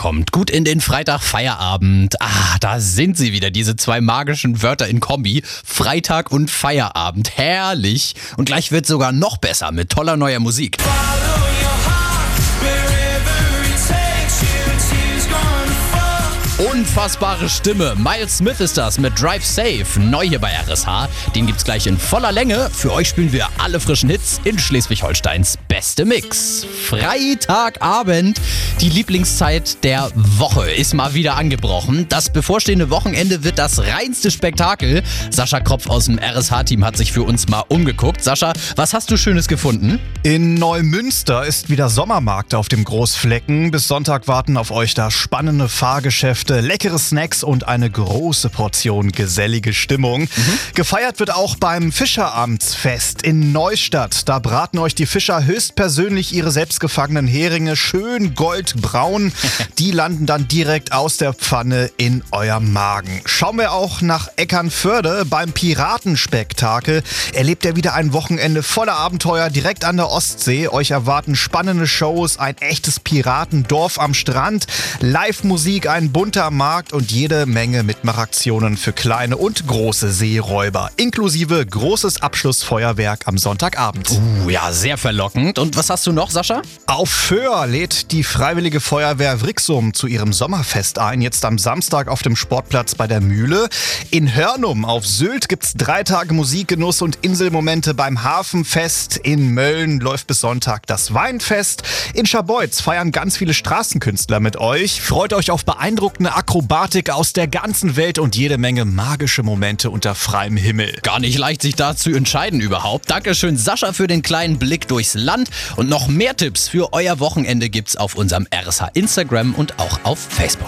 kommt gut in den Freitag-Feierabend. Da sind sie wieder, diese zwei magischen Wörter in Kombi. Freitag und Feierabend, herrlich. Und gleich wird sogar noch besser mit toller neuer Musik. Unfassbare Stimme. Miles Smith ist das mit Drive Safe. Neu hier bei RSH. Den gibt's gleich in voller Länge. Für euch spielen wir alle frischen Hits in Schleswig-Holsteins beste Mix. Freitagabend. Die Lieblingszeit der Woche ist mal wieder angebrochen. Das bevorstehende Wochenende wird das reinste Spektakel. Sascha Kropf aus dem RSH-Team hat sich für uns mal umgeguckt. Sascha, was hast du Schönes gefunden? In Neumünster ist wieder Sommermarkt auf dem Großflecken. Bis Sonntag warten auf euch da spannende Fahrgeschäfte, leckere Snacks und eine große Portion gesellige Stimmung. Gefeiert wird auch beim Fischerabendsfest in Neustadt. Da braten euch die Fischer höchstpersönlich ihre selbstgefangenen Heringe schön goldbraun. Die landen dann direkt aus der Pfanne in eurem Magen. Schauen wir auch nach Eckernförde. Beim Piratenspektakel erlebt ihr wieder ein Wochenende voller Abenteuer direkt an der Ostsee. Euch erwarten spannende Shows, ein echtes Piratendorf am Strand, Live-Musik, ein bunter Markt und jede Menge Mitmachaktionen für kleine und große Seeräuber, inklusive großes Abschlussfeuerwerk am Sonntagabend. Ja, sehr verlockend. Und was hast du noch, Sascha? Auf Föhr lädt die Freiwillige Feuerwehr Vrixum zu ihrem Sommerfest ein, jetzt am Samstag auf dem Sportplatz bei der Mühle. In Hörnum auf Sylt gibt's 3 Tage Musikgenuss und Inselmomente beim Hafenfest. In Mölln läuft bis Sonntag das Weinfest. In Scharbeutz feiern ganz viele Straßenkünstler mit euch. Freut euch auf beeindruckende Akrobatik aus der ganzen Welt und jede Menge magische Momente unter freiem Himmel. Gar nicht leicht, sich da zu entscheiden überhaupt. Dankeschön, Sascha, für den kleinen Blick durchs Land. Und noch mehr Tipps für euer Wochenende gibt's auf unserem RSH Instagram und auch auf Facebook.